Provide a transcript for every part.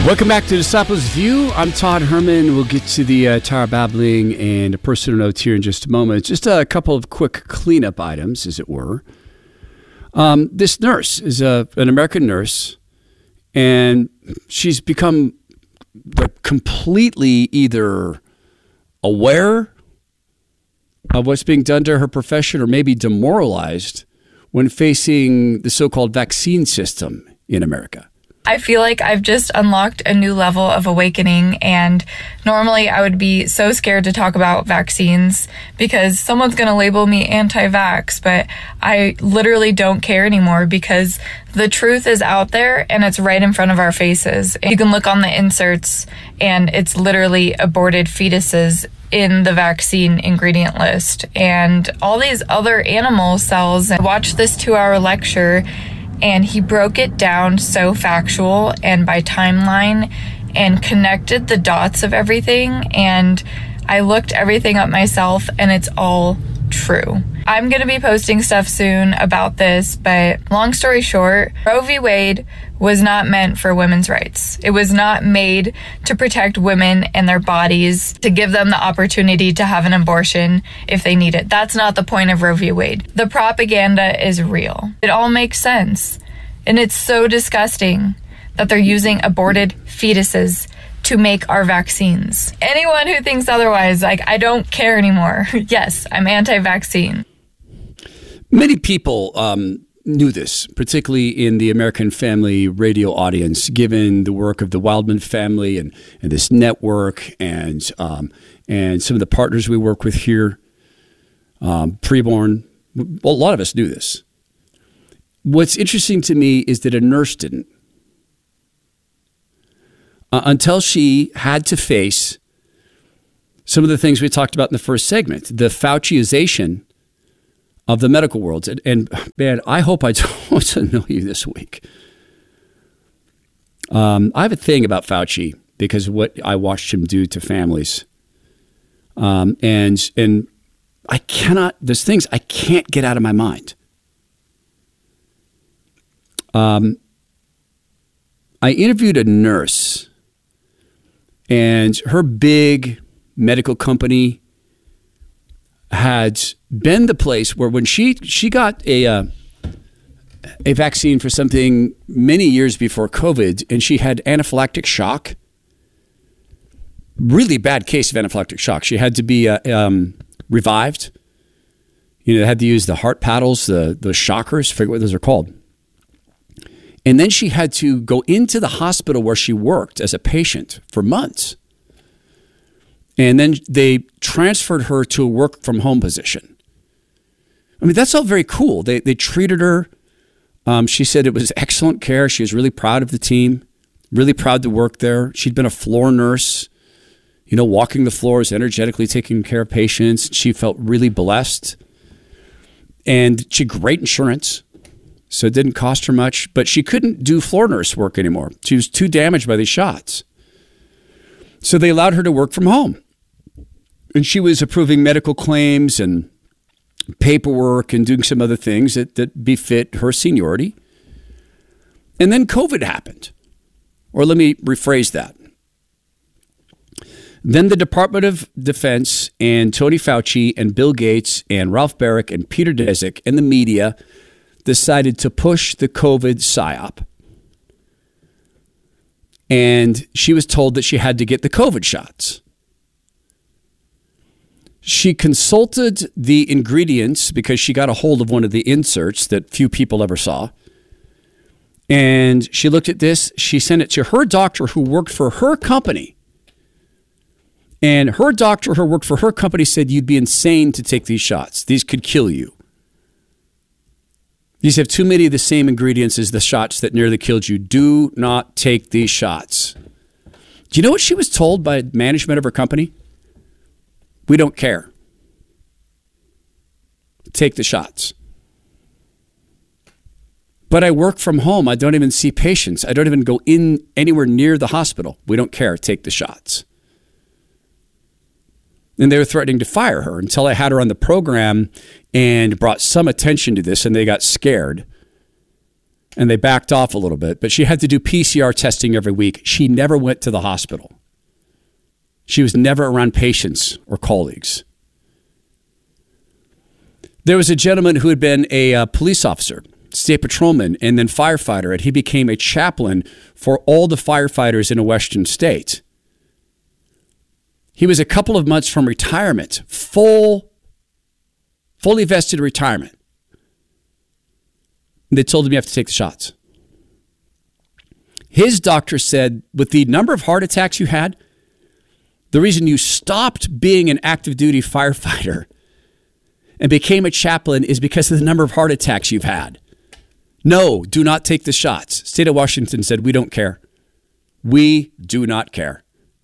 Welcome back to Disciples View. I'm Todd Herman. We'll get to the Tower babbling and a personal note here in just a moment. Just a couple of quick cleanup items, as it were. This nurse is an American nurse, and she's become completely either aware of what's being done to her profession or maybe demoralized when facing the so-called vaccine system in America. I feel like I've just unlocked a new level of awakening, and normally I would be so scared to talk about vaccines because someone's going to label me anti-vax, but I literally don't care anymore because the truth is out there and it's right in front of our faces. You can look on the inserts and it's literally aborted fetuses in the vaccine ingredient list and all these other animal cells. I watched this 2-hour lecture and he broke it down so factual and by timeline and connected the dots of everything. And I looked everything up myself and it's all true. I'm going to be posting stuff soon about this, but long story short, Roe v. Wade was not meant for women's rights. It was not made to protect women and their bodies, to give them the opportunity to have an abortion if they need it. That's not the point of Roe v. Wade. The propaganda is real. It all makes sense. And it's so disgusting that they're using aborted fetuses to make our vaccines. Anyone who thinks otherwise, I don't care anymore. Yes, I'm anti-vaccine. Many people knew this, particularly in the American Family radio audience, given the work of the Wildman family and this network and some of the partners we work with here, Preborn. A lot of us knew this. What's interesting to me is that a nurse didn't. Until she had to face some of the things we talked about in the first segment, the Fauciization of the medical world. And man, I hope I don't annoy you this week. I have a thing about Fauci because of what I watched him do to families. And I cannot, there's things I can't get out of my mind. I interviewed a nurse, and her big medical company had been the place where when she got a vaccine for something many years before COVID, and she had anaphylactic shock, really bad case of anaphylactic shock. She had to be revived. They had to use the heart paddles, the shockers, forget what those are called. And then she had to go into the hospital where she worked as a patient for months. And then they transferred her to a work from home position. I mean, that's all very cool. They treated her. She said it was excellent care. She was really proud of the team, really proud to work there. She'd been a floor nurse, walking the floors, energetically taking care of patients. She felt really blessed. And she had great insurance. So it didn't cost her much, but she couldn't do floor nurse work anymore. She was too damaged by these shots. So they allowed her to work from home. And she was approving medical claims and paperwork and doing some other things that befit her seniority. And then COVID happened. Or let me rephrase that. Then the Department of Defense and Tony Fauci and Bill Gates and Ralph Baric and Peter Daszak and the media decided to push the COVID psyop. And she was told that she had to get the COVID shots. She consulted the ingredients because she got a hold of one of the inserts that few people ever saw. And she looked at this. She sent it to her doctor who worked for her company. And her doctor who worked for her company said, you'd be insane to take these shots. These could kill you. These have too many of the same ingredients as the shots that nearly killed you. Do not take these shots. Do you know what she was told by management of her company? We don't care. Take the shots. But I work from home. I don't even see patients. I don't even go in anywhere near the hospital. We don't care. Take the shots. And they were threatening to fire her until I had her on the program and brought some attention to this, and they got scared. and they backed off a little bit, but she had to do PCR testing every week. She never went to the hospital. She was never around patients or colleagues. There was a gentleman who had been a police officer, state patrolman, and then firefighter, and he became a chaplain for all the firefighters in a western state. He was a couple of months from retirement, fully vested retirement. They told him you have to take the shots. His doctor said, with the number of heart attacks you had, the reason you stopped being an active duty firefighter and became a chaplain is because of the number of heart attacks you've had. No, do not take the shots. State of Washington said, we don't care. We do not care.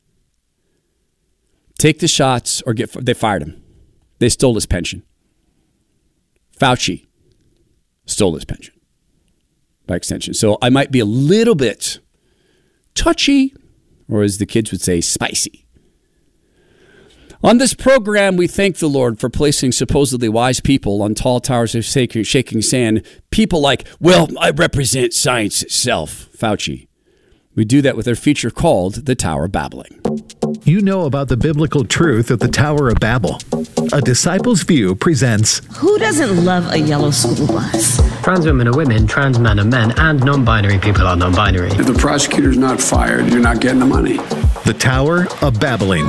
Take the shots or they fired him. They stole his pension. Fauci stole his pension by extension. So I might be a little bit touchy, or as the kids would say, spicy. On this program, we thank the Lord for placing supposedly wise people on tall towers of shaking sand. People like, well, I represent science itself, Fauci. We do that with our feature called The Tower of Babbling. You know about the biblical truth of the Tower of Babel. A Disciple's View presents Who doesn't love a yellow school bus? Trans women are women, trans men are men, and non-binary people are non-binary. If the prosecutor's not fired, you're not getting the money. The Tower of Babbling.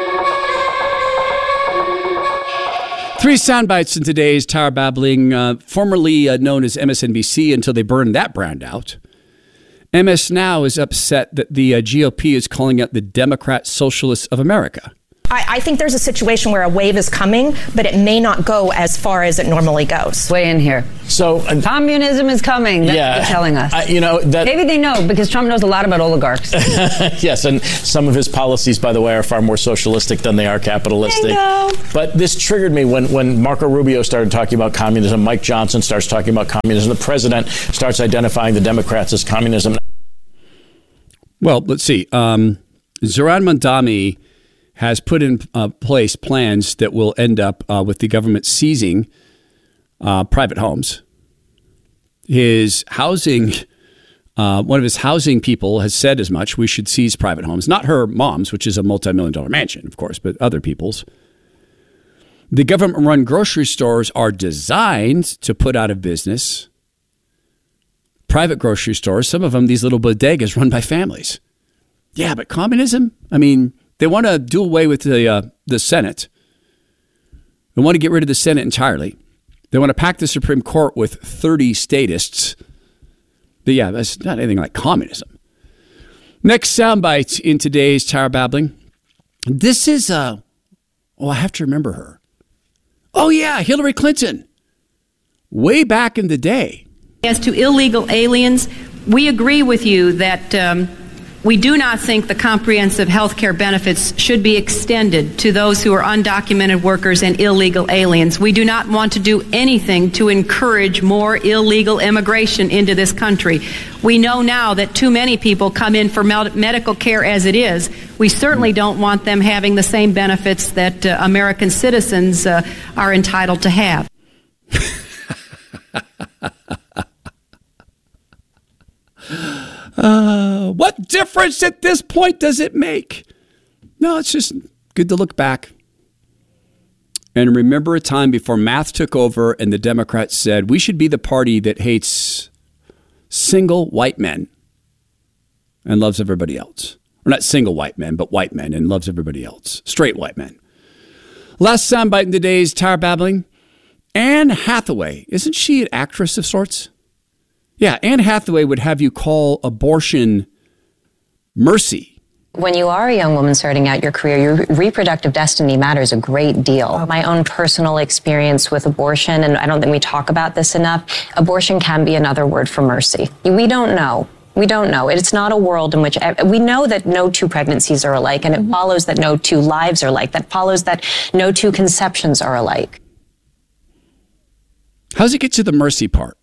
3 sound bites in today's Tower Babbling, formerly known as MSNBC until they burned that brand out. MS Now is upset that the GOP is calling out the Democrat Socialists of America. I think there's a situation where a wave is coming, but it may not go as far as it normally goes. Way in here. So communism is coming. That's what they're telling us. Maybe they know because Trump knows a lot about oligarchs. Yes, and some of his policies, by the way, are far more socialistic than they are capitalistic. I know. But this triggered me when Marco Rubio started talking about communism. Mike Johnson starts talking about communism. The president starts identifying the Democrats as communism. Well, let's see. Zoran Mandami has put in place plans that will end up with the government seizing private homes. His housing, one of his housing people has said as much. We should seize private homes, not her mom's, which is a multi-million-dollar mansion, of course, but other people's. The government-run grocery stores are designed to put out of business private grocery stores. Some of them, these little bodegas run by families. Yeah, but communism? I mean, they want to do away with the Senate. They want to get rid of the Senate entirely. They want to pack the Supreme Court with 30 statists. But yeah, that's not anything like communism. Next soundbite in today's Tower Babbling. This is, I have to remember her. Oh yeah, Hillary Clinton. Way back in the day. As to illegal aliens, we agree with you that we do not think the comprehensive health care benefits should be extended to those who are undocumented workers and illegal aliens. We do not want to do anything to encourage more illegal immigration into this country. We know now that too many people come in for medical care as it is. We certainly don't want them having the same benefits that American citizens are entitled to have. What difference at this point does it make? No, it's just good to look back and remember a time before math took over and the Democrats said we should be the party that hates single white men and loves everybody else. Or not single white men, but white men and loves everybody else. Straight white men. Last soundbite in today's Tower Babbling. Anne Hathaway. Isn't she an actress of sorts? Yeah, Anne Hathaway would have you call abortion mercy. When you are a young woman starting out your career, your reproductive destiny matters a great deal. My own personal experience with abortion, and I don't think we talk about this enough, abortion can be another word for mercy. We don't know. We don't know. It's not a world in which we know that no two pregnancies are alike, and it follows that no two lives are alike. That follows that no two conceptions are alike. How does it get to the mercy part?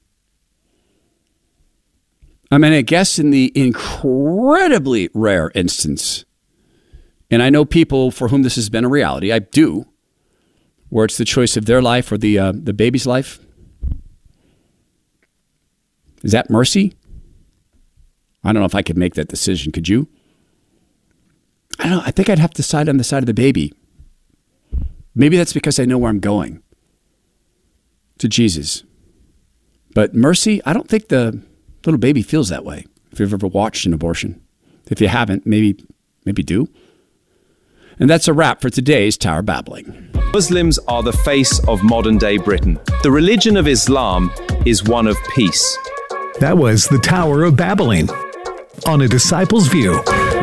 I mean, I guess in the incredibly rare instance, and I know people for whom this has been a reality, I do, where it's the choice of their life or the baby's life. Is that mercy? I don't know if I could make that decision. Could you? I don't know. I think I'd have to side on the side of the baby. Maybe that's because I know where I'm going. To Jesus. But mercy, I don't think the little baby feels that way. If you've ever watched an abortion. If you haven't, maybe do. And that's a wrap for today's Tower Babbling. Muslims are the face of modern-day Britain. The religion of Islam is one of peace. That was the Tower of Babbling on A Disciple's View.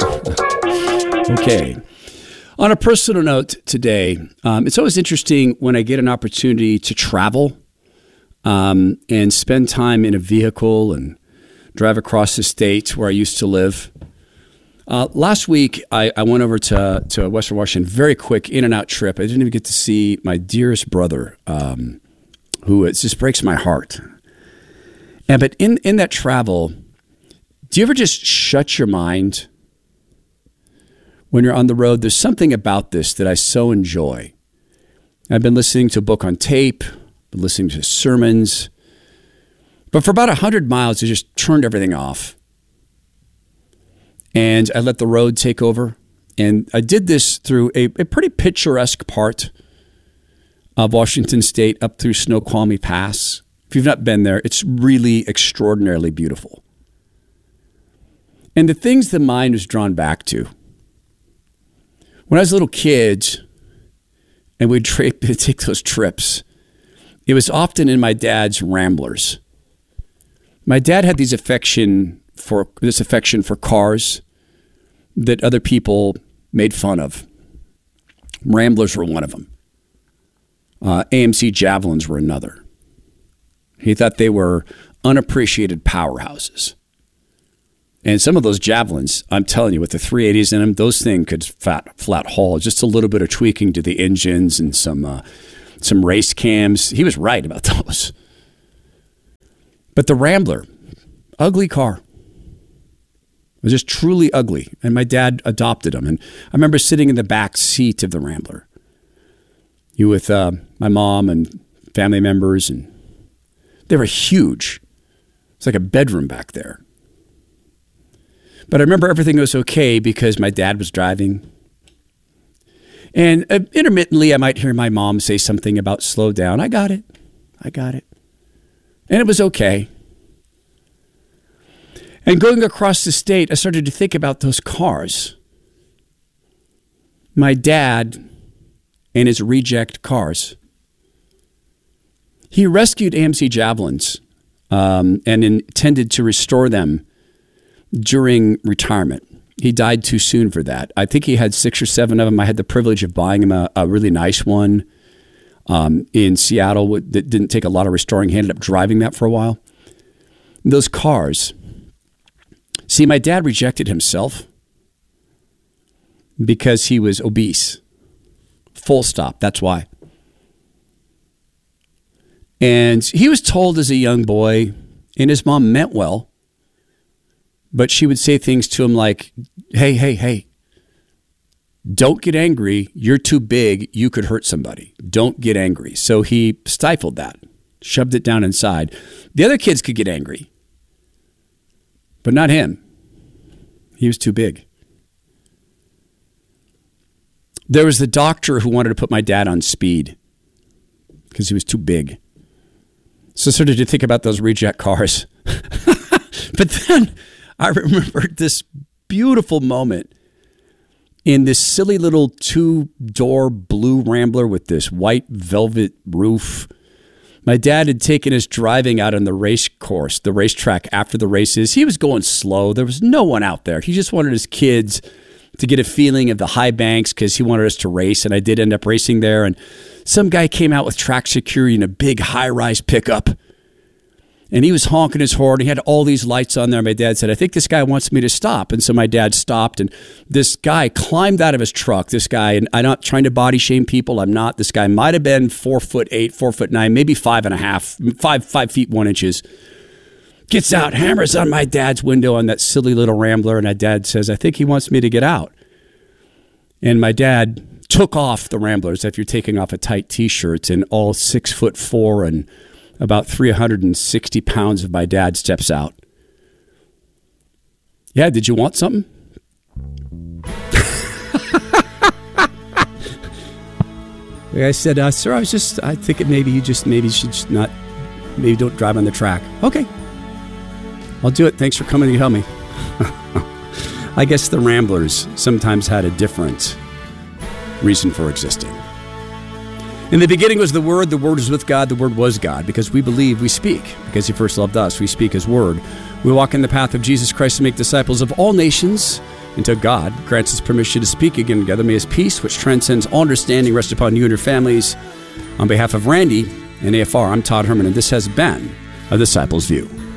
Okay. On a personal note today, it's always interesting when I get an opportunity to travel and spend time in a vehicle and drive across the state where I used to live. Last week, I went over to Western Washington, very quick in and out trip. I didn't even get to see my dearest brother, who it just breaks my heart. But in that travel, do you ever just shut your mind when you're on the road? There's something about this that I so enjoy. I've been listening to a book on tape, been listening to sermons, but for about 100 miles, I just turned everything off. And I let the road take over. And I did this through a pretty picturesque part of Washington State up through Snoqualmie Pass. If you've not been there, it's really extraordinarily beautiful. And the things the mind was drawn back to. When I was a little kid and we'd take those trips, it was often in my dad's Ramblers. My dad had this affection for cars that other people made fun of. Ramblers were one of them. AMC Javelins were another. He thought they were unappreciated powerhouses. And some of those Javelins, I'm telling you, with the 380s in them, those things could flat haul. Just a little bit of tweaking to the engines and some race cams. He was right about those. But the Rambler, ugly car. It was just truly ugly. And my dad adopted them. And I remember sitting in the back seat of the Rambler. You with my mom and family members, and they were huge. It's like a bedroom back there. But I remember everything was okay because my dad was driving. And intermittently, I might hear my mom say something about slow down. I got it. And it was okay. And going across the state, I started to think about those cars. My dad and his reject cars. He rescued AMC Javelins and intended to restore them during retirement. He died too soon for that. I think he had 6 or 7 of them. I had the privilege of buying him a really nice one in Seattle that didn't take a lot of restoring. He ended up driving that for a while. Those cars. See, my dad rejected himself because he was obese. Full stop. That's why. And he was told as a young boy, and his mom meant well, but she would say things to him like, hey, don't get angry. You're too big. You could hurt somebody. Don't get angry. So he stifled that, shoved it down inside. The other kids could get angry, but not him. He was too big. There was the doctor who wanted to put my dad on speed because he was too big. So I started to think about those reject cars. But then I remembered this beautiful moment in this silly little 2-door blue Rambler with this white velvet roof. My dad had taken us driving out on the race course, the racetrack after the races. He was going slow. There was no one out there. He just wanted his kids to get a feeling of the high banks because he wanted us to race. And I did end up racing there. And some guy came out with track security in a big high-rise pickup. And he was honking his horn. He had all these lights on there. My dad said, I think this guy wants me to stop. And so my dad stopped. And this guy climbed out of his truck. This guy, and I'm not trying to body shame people. I'm not. This guy might have been 4'8", 4'9", maybe 5 feet 1 inches. Gets out, hammers on my dad's window on that silly little Rambler. And my dad says, I think he wants me to get out. And my dad took off the Ramblers. If you're taking off a tight T-shirt and all 6'4" and about 360 pounds of my dad steps out. Yeah, did you want something? I said, sir, I think maybe you should not, maybe don't drive on the track. Okay. I'll do it. Thanks for coming to help me. I guess the Ramblers sometimes had a different reason for existing. In the beginning was the Word was with God, the Word was God. Because we believe, we speak. Because He first loved us, we speak His Word. We walk in the path of Jesus Christ to make disciples of all nations until God grants us permission to speak again together. May His peace, which transcends all understanding, rest upon you and your families. On behalf of Randy and AFR, I'm Todd Herman, and this has been A Disciple's View.